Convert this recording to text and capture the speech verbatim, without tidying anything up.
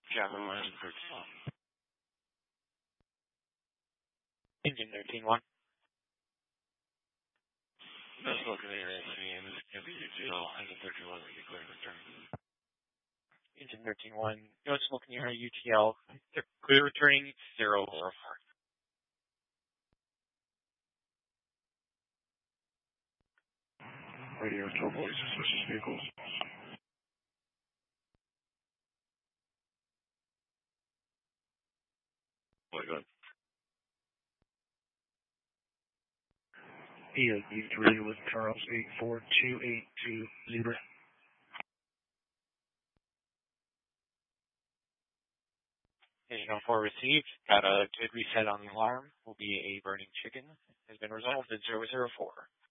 Cabin minus thirteen. Engine thirteen one. Just looking at your S C and this can be U T L. Engine thirteen one, we can clear return. Engine thirteen one. No smoke in your U T L. Clear returning zero zero four. Radio turbo suspicious vehicles. Oh my god. E O D three with Charles eight four two eight two Libra. Engine oh four received. Got a good reset on the alarm. Will be a burning chicken. Has been resolved at zero zero four.